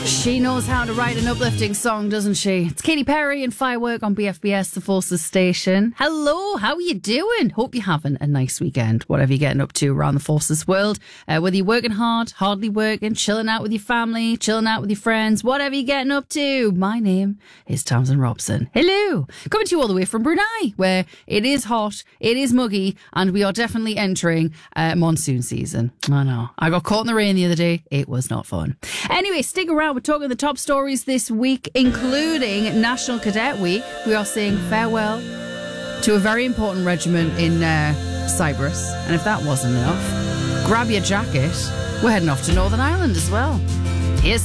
She knows how to write an uplifting song, doesn't she? It's Katy Perry and Firework on BFBS, the Forces station. Hello, how are you doing? Hope you're having a nice weekend, whatever you're getting up to around the Forces world. Whether you're working hard, hardly working, chilling out with your family, chilling out with your friends, whatever you're getting up to. My name is Tamsin Robson. Hello. Coming to you all the way from Brunei, where it is hot, it is muggy, and we are definitely entering monsoon season. I know. I got caught in the rain the other day. It was not fun. Anyway, stick around. We're talking the top stories this week, including National Cadet Week. We are saying farewell to a very important regiment in Cyprus. And if that wasn't enough, grab your jacket. We're heading off to Northern Ireland as well.